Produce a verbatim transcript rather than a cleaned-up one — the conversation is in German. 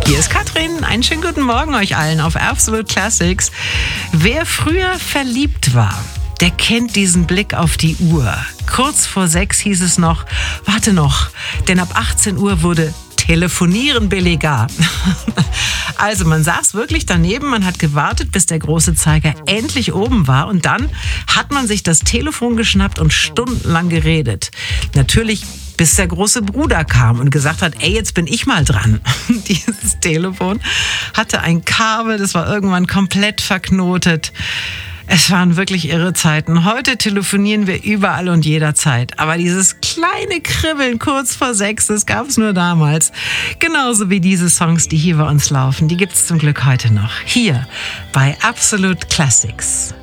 Hier ist Katrin. Einen schönen guten Morgen euch allen auf Absolute Classics. Wer früher verliebt war, der kennt diesen Blick auf die Uhr. Kurz vor sechs hieß es noch, warte noch, denn ab achtzehn Uhr wurde Telefonieren billiger. Also man saß wirklich daneben, man hat gewartet, bis der große Zeiger endlich oben war und dann hat man sich das Telefon geschnappt und stundenlang geredet. Natürlich bis der große Bruder kam und gesagt hat, ey, jetzt bin ich mal dran. Dieses Telefon hatte ein Kabel, das war irgendwann komplett verknotet. Es waren wirklich irre Zeiten. Heute telefonieren wir überall und jederzeit. Aber dieses kleine Kribbeln kurz vor sechs, das gab es nur damals. Genauso wie diese Songs, die hier bei uns laufen. Die gibt es zum Glück heute noch. Hier bei Absolute Classics.